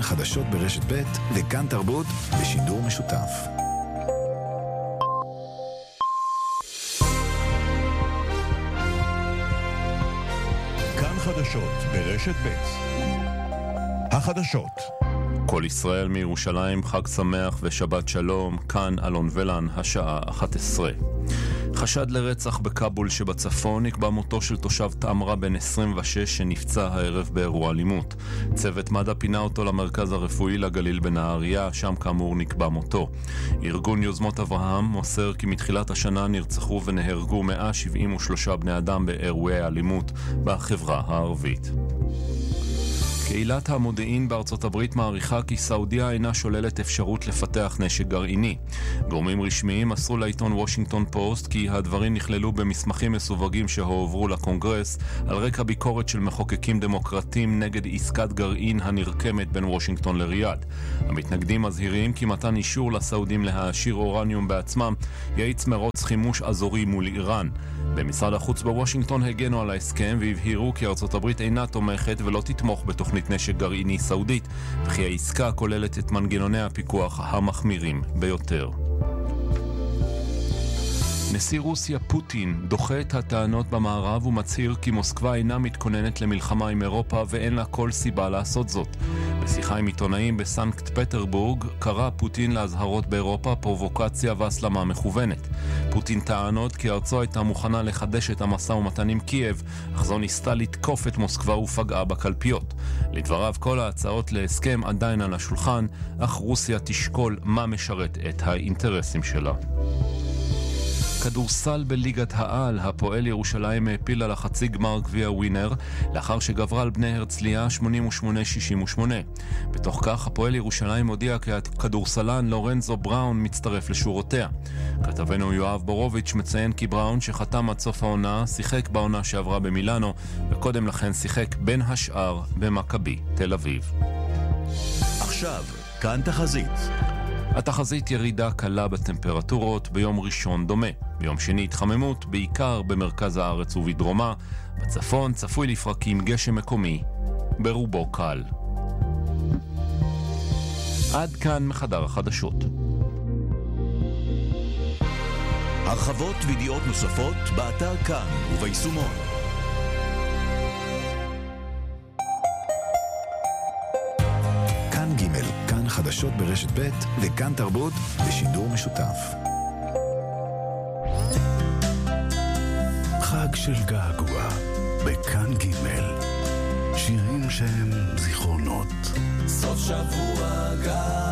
חדשות ברשת ב' וכאן תרבות בשידור משותף. כאן חדשות ברשת ב'. החדשות. כל ישראל מירושלים, חג שמח ושבת שלום. כאן אלון ולן, השעה 11. חשד לרצח בקאבול שבצפון, נקבע מותו של תושב תאמרה בן 26 שנפצע הערב באירוע אלימות. צוות מד"א פינה אותו למרכז הרפואי לגליל בנהריה, שם כאמור נקבע מותו. ארגון יוזמות אברהם מוסר כי מתחילת השנה נרצחו ונהרגו 173 בני אדם באירועי אלימות בחברה הערבית. קהילת המודיעין בארצות הברית מעריכה כי סעודיה אינה שוללת אפשרות לפתח נשק גרעיני. גורמים רשמיים מסרו לעיתון וושינגטון פוסט כי הדברים נכללו במסמכים מסווגים שהועברו לקונגרס על רקע ביקורת של מחוקקים דמוקרטים נגד עסקת גרעין הנרקמת בין וושינגטון לריאד. המתנגדים מזהירים כי מתן אישור לסעודים להעשיר אורניום בעצמם יאיץ מרוץ חימוש אזורי מול איראן. במשרד החוץ בוושינגטון הגנו על ההסכם והבהירו כי ארצות הברית אינה תומכת ולא תתמוך בתוכנית נשק גרעיני סעודית, וכי העסקה כוללת את מנגנוני הפיקוח המחמירים ביותר. נשיא רוסיה פוטין דוחה את הטענות במערב ומצהיר כי מוסקבה אינה מתכוננת למלחמה עם אירופה ואין לה כל סיבה לעשות זאת. בשיחה עם עיתונאים בסנקט פטרבורג קרא פוטין להזהרות באירופה פרובוקציה והסלמה מכוונת. פוטין טענות כי ארצו הייתה מוכנה לחדש את המשא ומתן עם קייב, אך זו ניסתה לתקוף את מוסקבה ופגעה בקלפיות. לדבריו כל ההצעות להסכם עדיין על השולחן, אך רוסיה תשקול מה משרת את האינטרסים שלה. כדורסל בליגת העל, הפועל ירושלים העפילה לחצי גמר גביע ווינר לאחר שגברה על בני הרצליה 88-68. בתוך כך הפועל ירושלים הודיע כי הכדורסלן לורנזו בראון מצטרף לשורותיה. כתבנו יואב בורוביץ' מציין כי בראון שחתם עד סוף העונה שיחק בעונה שעברה במילאנו וקודם לכן שיחק בין השאר במכבי תל אביב. עכשיו כאן תחזית. התחזית ירידה קלה בטמפרטורות, ביום ראשון דומה. ביום שני התחממות, בעיקר במרכז הארץ ובדרומה. בצפון צפוי לפרקים גשם מקומי, ברובו קל. עד כאן מחדר החדשות. הרחבות וידיעות נוספות באתר כאן וביישומון. כאן ג' כאן חדשות ברשת ב' וכאן תרבות בשידור משותף. חג של געגוע בכאן ג' שירים שהם זיכרונות. סוף שבוע געגוע